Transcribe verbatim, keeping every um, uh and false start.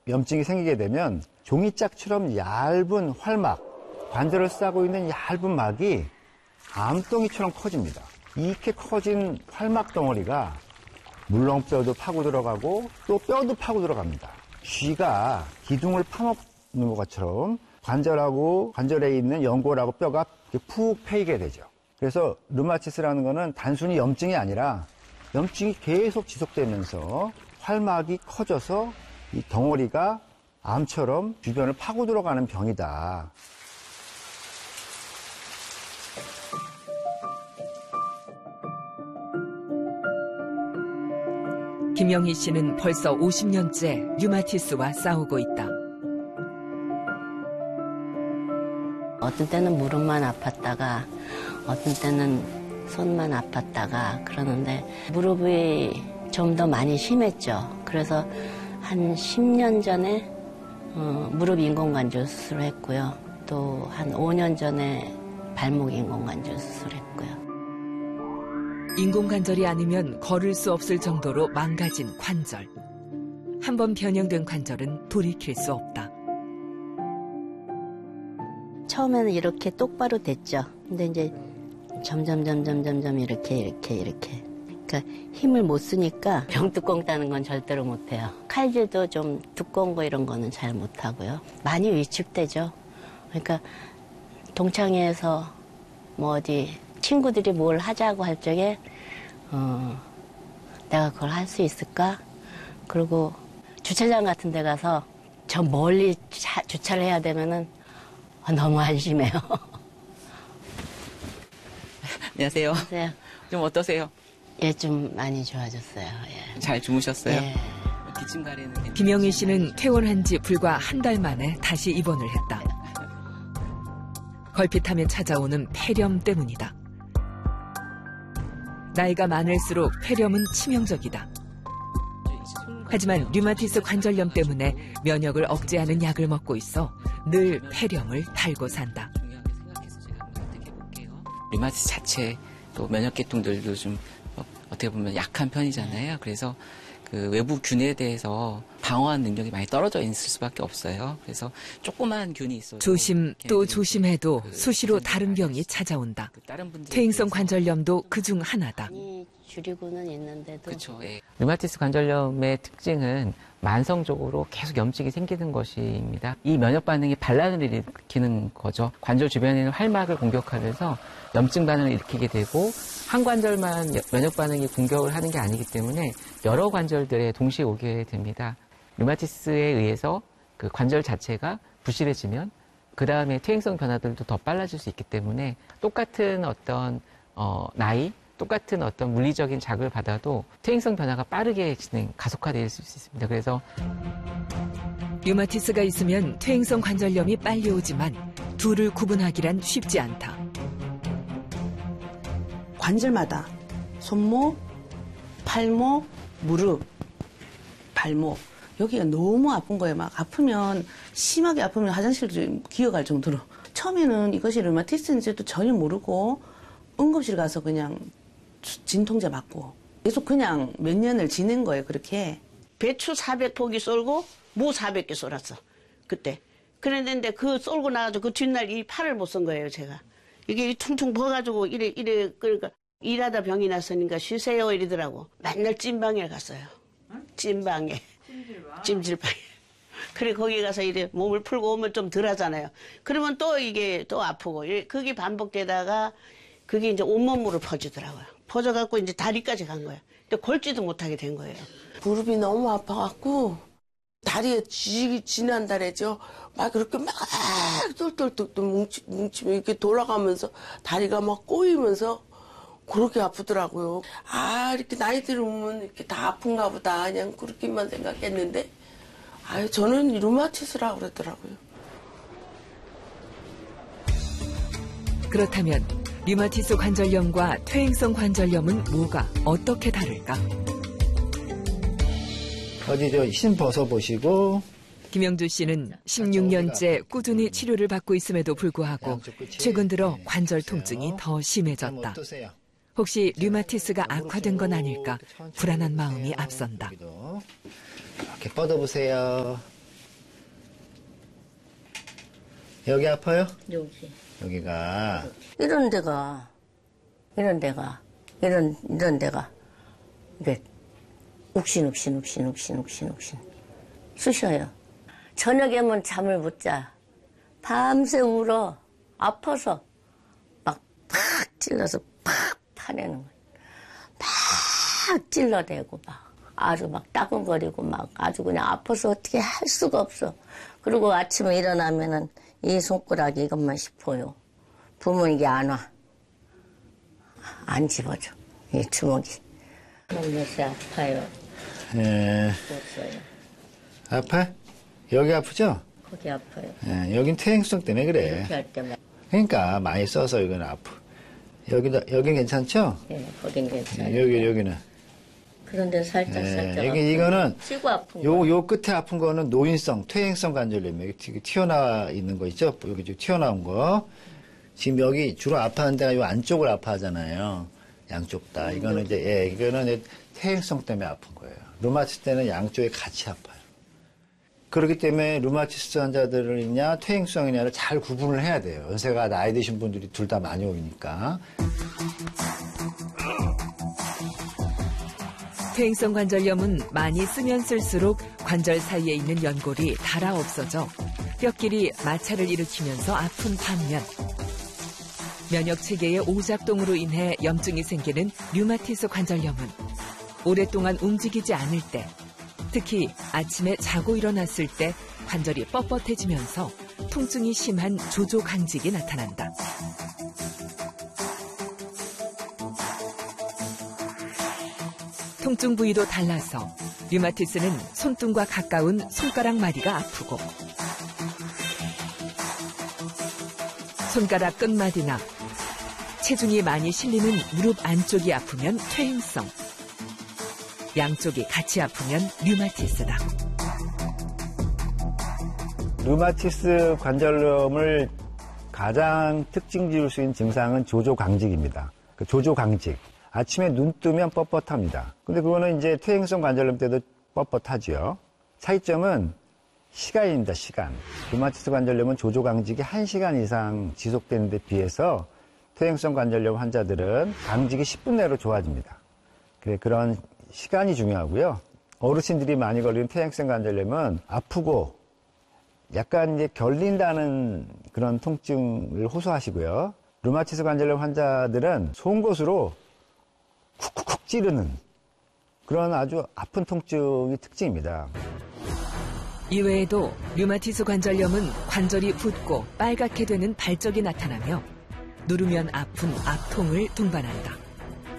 염증이 생기게 되면 종이짝처럼 얇은 활막, 관절을 싸고 있는 얇은 막이 암덩이처럼 커집니다. 이렇게 커진 활막 덩어리가 물렁뼈도 파고 들어가고 또 뼈도 파고 들어갑니다. 쥐가 기둥을 파먹는 것처럼 관절하고 관절에 있는 연골하고 뼈가 푹 패이게 되죠. 그래서 류마티스라는 거는 단순히 염증이 아니라 염증이 계속 지속되면서 활막이 커져서 이 덩어리가 암처럼 주변을 파고 들어가는 병이다. 김영희 씨는 벌써 오십 년째 류마티스와 싸우고 있다. 어떤 때는 무릎만 아팠다가 어떤 때는 손만 아팠다가 그러는데 무릎이 좀 더 많이 심했죠. 그래서 한 십 년 전에 어, 무릎 인공관절 수술을 했고요. 또 한 오 년 전에 발목 인공관절 수술했고요. 인공관절이 아니면 걸을 수 없을 정도로 망가진 관절. 한번 변형된 관절은 돌이킬 수 없다. 처음에는 이렇게 똑바로 됐죠. 근데 이제 점점 점점 점점 이렇게 이렇게 이렇게. 그러니까 힘을 못 쓰니까 병뚜껑 따는 건 절대로 못 해요. 칼질도 좀 두꺼운 거 이런 거는 잘 못 하고요. 많이 위축되죠. 그러니까 동창회에서 뭐 어디 친구들이 뭘 하자고 할 적에 어, 내가 그걸 할 수 있을까? 그리고 주차장 같은 데 가서 저 멀리 차, 주차를 해야 되면은 어, 너무 안심해요. 안녕하세요. 안녕하세요. 좀 어떠세요? 예, 좀 많이 좋아졌어요. 예. 잘 주무셨어요? 예. 기침 가래는 김영희 씨는 퇴원한 지 불과 한 달 만에 다시 입원을 했다. 걸핏하면 찾아오는 폐렴 때문이다. 나이가 많을수록 폐렴은 치명적이다. 하지만 류마티스 관절염 때문에 면역을 억제하는 약을 먹고 있어 늘 폐렴을 달고 산다. 류마티스 자체 또 면역계통들도 좀 어떻게 보면 약한 편이잖아요. 그래서 그 외부 균에 대해서 방어하는 능력이 많이 떨어져 있을 수밖에 없어요. 그래서 조그만 균이 있어도 조심 또 조심해도 수시로 다른 병이 찾아온다. 퇴행성 관절염도 그중 하나다. 많이 줄이고는 있는데도. 그렇죠. 예. 류마티스 관절염의 특징은 만성적으로 계속 염증이 생기는 것입니다. 이 면역 반응이 반란을 일으키는 거죠. 관절 주변에 있는 활막을 공격하면서 염증 반응을 일으키게 되고 한 관절만 면역 반응이 공격을 하는 게 아니기 때문에 여러 관절들에 동시에 오게 됩니다. 류마티스에 의해서 그 관절 자체가 부실해지면 그 다음에 퇴행성 변화들도 더 빨라질 수 있기 때문에 똑같은 어떤 어, 나이, 똑같은 어떤 물리적인 자극을 받아도 퇴행성 변화가 빠르게 진행, 가속화될 수 있습니다. 그래서 류마티스가 있으면 퇴행성 관절염이 빨리 오지만 둘을 구분하기란 쉽지 않다. 관절마다 손목, 팔목, 무릎, 발목 여기가 너무 아픈 거예요. 막 아프면 심하게 아프면 화장실도 기어갈 정도로. 처음에는 이것이 류마티스인지도 전혀 모르고 응급실 가서 그냥 진통제 맞고 계속 그냥 몇 년을 지낸 거예요. 그렇게. 배추 사백 포기 썰고 무 사백 개 썰었어. 그때. 그랬는데 그 썰고 나가지고 그 뒷날 이 팔을 못 쓴 거예요. 제가. 이게 퉁퉁 부어가지고 이래 이래 그러니까 일하다 병이 났으니까 쉬세요 이러더라고. 맨날 찜방에 갔어요. 찜방에. 찜질방. 찜질방에. 그래 거기 가서 이래 몸을 풀고 오면 좀 덜 하잖아요. 그러면 또 이게 또 아프고 그게 반복되다가 그게 이제 온몸으로 퍼지더라고요. 퍼져갖고 이제 다리까지 간 거예요. 근데 걸지도 못하게 된 거예요. 무릎이 너무 아파갖고 다리에 쥐, 지난달에죠. 막 그렇게 막 똘똘똘똘 뭉치, 뭉치면 이렇게 돌아가면서 다리가 막 꼬이면서 그렇게 아프더라고요. 아, 이렇게 나이 들으면 이렇게 다 아픈가 보다. 그냥 그렇게만 생각했는데, 아유, 저는 류마티스라고 그러더라고요. 그렇다면 류마티스 관절염과 퇴행성 관절염은 뭐가 어떻게 다를까? 어디 저 신 벗어보시고. 김영주 씨는 십육 년째 꾸준히 치료를 받고 있음에도 불구하고 최근 들어 관절 통증이 더 심해졌다. 혹시 류마티스가 악화된 건 아닐까 불안한 마음이 앞선다. 이렇게 뻗어보세요. 여기 아파요? 여기. 여기가. 이런 데가, 이런 데가, 이런, 이런 데가, 이게, 욱신, 욱신, 욱신, 욱신, 욱신, 욱신. 쑤셔요. 저녁에면 잠을 못 자. 밤새 울어. 아파서. 막 팍 찔러서 팍 파내는 거예요. 막 찔러대고 막. 아주 막 따끔거리고 막 아주 그냥 아파서 어떻게 할 수가 없어. 그리고 아침에 일어나면은 이 손가락이 이것만 짚어요. 부모 이게 안 와. 안 집어줘. 이 주먹이. 요새 아파요. 예. 없어요. 아파? 여기 아프죠? 거기 아파요. 예, 여긴 퇴행성 때문에 그래. 이렇게 할 때만. 그러니까 많이 써서 이건 아프. 여기다, 여긴 괜찮죠? 예, 거긴 괜찮아요. 예, 여기, 여기는. 그런데 살짝 예, 살짝. 여기 아픈 이거는 거. 치고 아픈 거. 요, 요 끝에 아픈 거는 노인성, 퇴행성 관절염. 여기 튀- 튀어나와 있는 거 있죠? 여기 좀 튀어나온 거. 지금 여기 주로 아파하는 데가 요 안쪽을 아파하잖아요. 양쪽 다. 이거는 이제, 예, 이거는 이제 퇴행성 때문에 아픈 거예요. 루마티스 때는 양쪽에 같이 아파요. 그렇기 때문에 루마티스 환자들이냐 퇴행성이냐를 잘 구분을 해야 돼요. 연세가 나이 드신 분들이 둘 다 많이 오니까. 퇴행성 관절염은 많이 쓰면 쓸수록 관절 사이에 있는 연골이 닳아 없어져 뼈끼리 마찰을 일으키면서 아픈 반면 면역 체계의 오작동으로 인해 염증이 생기는 류마티스 관절염은 오랫동안 움직이지 않을 때, 특히 아침에 자고 일어났을 때 관절이 뻣뻣해지면서 통증이 심한 조조강직이 나타난다. 통증 부위도 달라서 류마티스는 손등과 가까운 손가락 마디가 아프고 손가락 끝마디나 체중이 많이 실리는 무릎 안쪽이 아프면 퇴행성, 양쪽이 같이 아프면 류마티스다. 루마티스 관절염을 가장 특징 지을 수 있는 증상은 조조강직입니다. 그 조조강직. 아침에 눈 뜨면 뻣뻣합니다. 근데 그거는 이제 퇴행성 관절염 때도 뻣뻣하죠. 차이점은 시간입니다, 시간. 루마티스 관절염은 조조강직이 한 시간 이상 지속되는 데 비해서 퇴행성 관절염 환자들은 강직이 십 분 내로 좋아집니다. 그래, 그런 시간이 중요하고요. 어르신들이 많이 걸리는 퇴행성 관절염은 아프고 약간 이제 결린다는 그런 통증을 호소하시고요. 루마티스 관절염 환자들은 송곳으로 쿡쿡쿡 찌르는 그런 아주 아픈 통증이 특징입니다. 이외에도 류마티스 관절염은 관절이 붓고 빨갛게 되는 발적이 나타나며 누르면 아픈 압통을 동반한다.